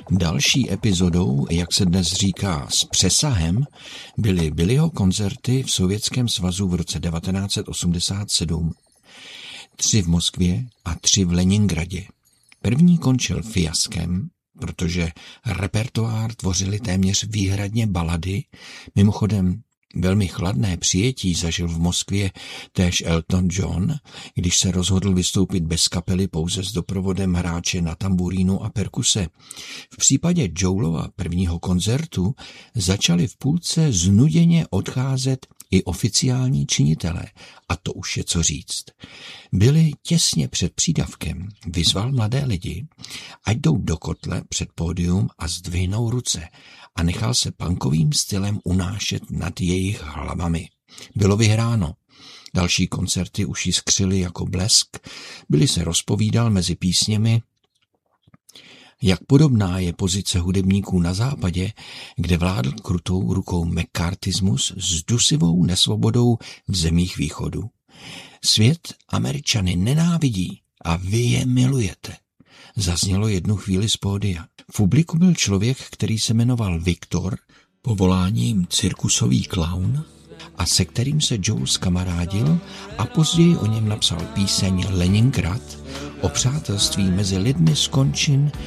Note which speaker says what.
Speaker 1: Další epizodou, jak se dnes říká s přesahem, byly Billyho koncerty v Sovětském svazu v roce 1987. 3 v Moskvě a 3 v Leningradě. První končil fiaskem, protože repertoár tvořily téměř výhradně balady. Mimochodem velmi chladné přijetí zažil v Moskvě též Elton John, když se rozhodl vystoupit bez kapely pouze s doprovodem hráče na tamburínu a perkuse. V případě Joelova prvního koncertu začali v půlce znuděně odcházet i oficiální činitelé, a to už je co říct. Billy těsně před přídavkem vyzval mladé lidi, ať jdou do kotle před pódium a zdvihnou ruce, a nechal se punkovým stylem unášet nad jejich hlavami. Bylo vyhráno. Další koncerty už jiskřily jako blesk. Billy se rozpovídal mezi písněmi, jak podobná je pozice hudebníků na západě, kde vládl krutou rukou mccarthyismus s dusivou nesvobodou v zemích východu. Svět Američany nenávidí a vy je milujete, zaznělo jednu chvíli z pódia. V publiku byl člověk, který se jmenoval Viktor, povoláním cirkusový klaun, a se kterým se Joe zkamarádil a později o něm napsal píseň Leningrad o přátelství mezi lidmi z končin